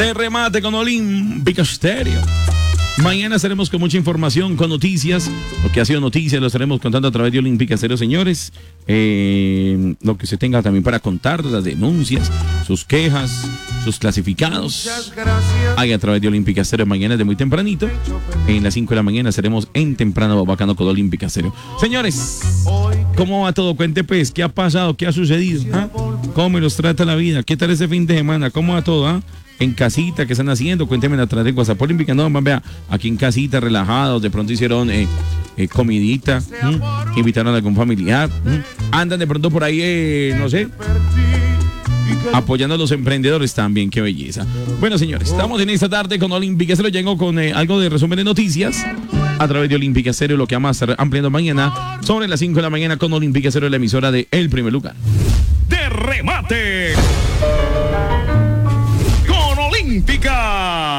De remate con Olímpica Estéreo. Mañana estaremos con mucha información, con noticias. Lo que ha sido noticias lo estaremos contando a través de Olímpica Estéreo, señores. Lo que se tenga también para contar, las denuncias, sus quejas, sus clasificados. Ahí a través de Olímpica Estéreo mañana de muy tempranito. En las 5 de la mañana estaremos en Temprano Bacano con Olímpica Estéreo. Señores, ¿cómo va todo? Cuente pues, ¿qué ha pasado? ¿Qué ha sucedido? ¿Ah? ¿Cómo me los trata la vida? ¿Qué tal ese fin de semana? ¿Cómo va todo? ¿Ah? En casita, ¿qué están haciendo? Cuéntenme a través de WhatsApp Olímpica. No, vea, aquí en casita, relajados, de pronto hicieron comidita, invitaron a algún familiar, andan de pronto por ahí, no sé, apoyando a los emprendedores también, qué belleza. Bueno, señores, estamos en esta tarde con Olímpica Estéreo, llego con algo de resumen de noticias a través de Olímpica Estéreo, lo que vamos a estar ampliando mañana sobre las 5 de la mañana con Olímpica Estéreo, la emisora de El Primer Lugar. De remate.